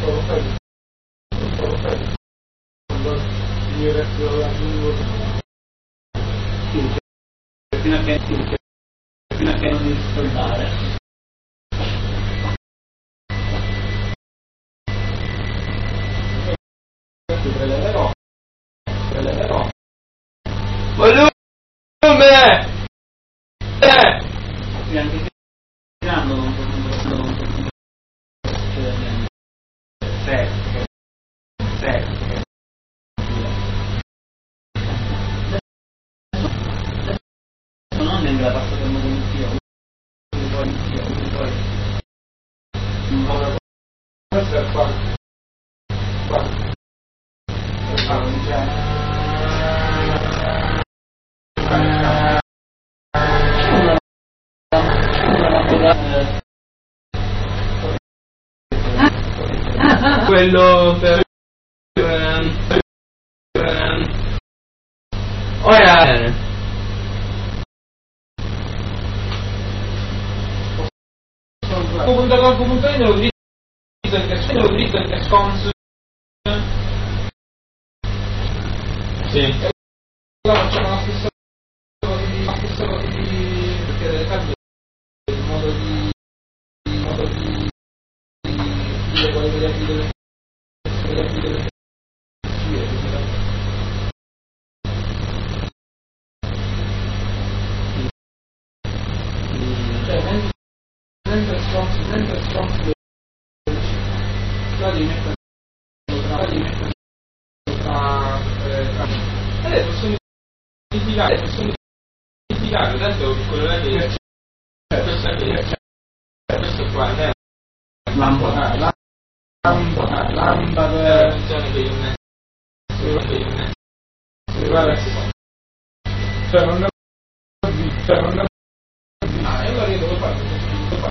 fino a che non mi riscaldare. Preleverò volume anche tirando non non è la pasta del modo inizio poi questo è qua quello per ora punto devo dritto il sconso sì allora facciamo la stessa cosa di perché delle carte il modo di dire quali degli altri deve mentre sconso devi mettere tra possono identificare tanto quello là che questo qua è lampada funzione che io metto cioè non